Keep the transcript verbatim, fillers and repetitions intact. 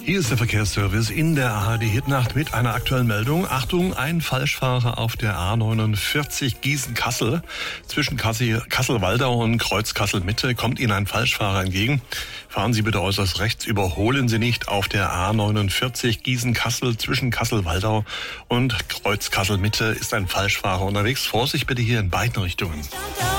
Hier ist der Verkehrsservice in der A R D-Hitnacht mit einer aktuellen Meldung. Achtung, ein Falschfahrer auf der A neunundvierzig Gießen-Kassel. Zwischen Kassel, Kassel-Waldau und Kreuz-Kassel-Mitte kommt Ihnen ein Falschfahrer entgegen. Fahren Sie bitte äußerst rechts, überholen Sie nicht auf der A neunundvierzig Gießen-Kassel. Zwischen Kassel-Waldau und Kreuz-Kassel-Mitte ist ein Falschfahrer unterwegs. Vorsicht bitte hier in beiden Richtungen.